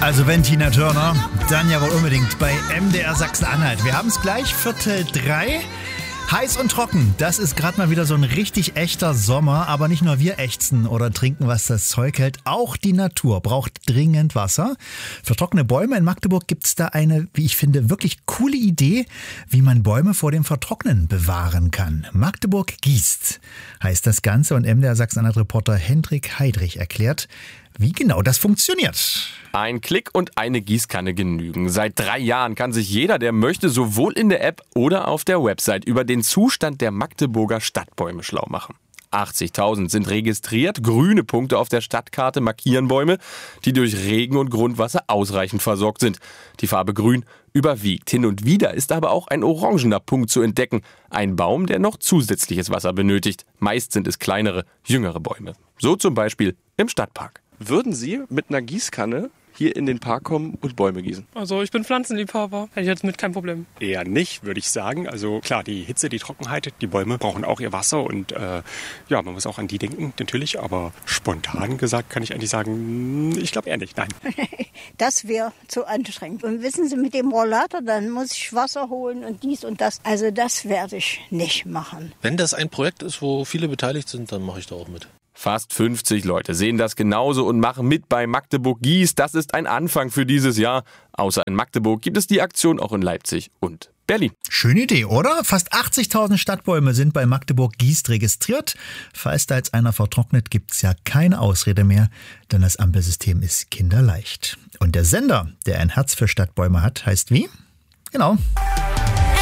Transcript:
Also wenn Tina Turner, dann ja wohl unbedingt bei MDR Sachsen-Anhalt. Wir haben es gleich, 2:45. Heiß und trocken, das ist gerade mal wieder so ein richtig echter Sommer. Aber nicht nur wir ächzen oder trinken, was das Zeug hält. Auch die Natur braucht dringend Wasser. Für trockene Bäume in Magdeburg gibt es da eine, wie ich finde, wirklich coole Idee, wie man Bäume vor dem Vertrocknen bewahren kann. Magdeburg gießt heißt das Ganze. Und MDR Sachsen-Anhalt-Reporter Hendrik Heidrich erklärt, wie genau das funktioniert. Ein Klick und eine Gießkanne genügen. Seit 3 Jahren kann sich jeder, der möchte, sowohl in der App oder auf der Website über den Zustand der Magdeburger Stadtbäume schlau machen. 80.000 sind registriert. Grüne Punkte auf der Stadtkarte markieren Bäume, die durch Regen und Grundwasser ausreichend versorgt sind. Die Farbe Grün überwiegt. Hin und wieder ist aber auch ein orangener Punkt zu entdecken. Ein Baum, der noch zusätzliches Wasser benötigt. Meist sind es kleinere, jüngere Bäume. So zum Beispiel im Stadtpark. Würden Sie mit einer Gießkanne hier in den Park kommen und Bäume gießen? Also ich bin Pflanzenliebhaber, hätte ich jetzt mit kein Problem. Eher nicht, würde ich sagen. Also klar, die Hitze, die Trockenheit, die Bäume brauchen auch ihr Wasser und ja, man muss auch an die denken, natürlich. Aber spontan gesagt kann ich eigentlich sagen, ich glaube eher nicht, nein. Das wäre zu anstrengend. Und wissen Sie, mit dem Rollator, dann muss ich Wasser holen und dies und das. Also das werde ich nicht machen. Wenn das ein Projekt ist, wo viele beteiligt sind, dann mache ich da auch mit. Fast 50 Leute sehen das genauso und machen mit bei Magdeburg gießt. Das ist ein Anfang für dieses Jahr. Außer in Magdeburg gibt es die Aktion auch in Leipzig und Berlin. Schöne Idee, oder? Fast 80.000 Stadtbäume sind bei Magdeburg gießt registriert. Falls da jetzt einer vertrocknet, gibt's ja keine Ausrede mehr, denn das Ampelsystem ist kinderleicht. Und der Sender, der ein Herz für Stadtbäume hat, heißt wie? Genau.